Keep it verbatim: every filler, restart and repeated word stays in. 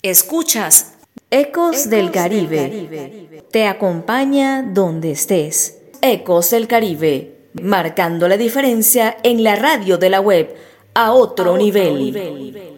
Escuchas Ecos del Caribe. Te acompaña donde estés. Ecos del Caribe, marcando la diferencia en la radio de la web a otro nivel.